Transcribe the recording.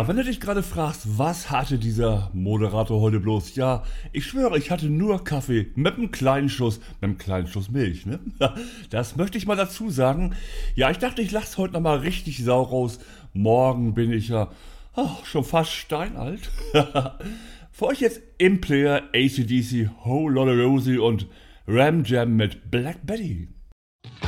Ja, wenn du dich gerade fragst, was hatte dieser Moderator heute bloß? Ja, ich schwöre, ich hatte nur Kaffee mit einem kleinen Schuss Milch, ne? Das möchte ich mal dazu sagen. Ja, ich dachte, ich lasse heute nochmal richtig Sau raus. Morgen bin ich ja schon fast steinalt. Für euch jetzt im Player AC/DC Whole Lotta Rosie und Ram Jam mit Black Betty.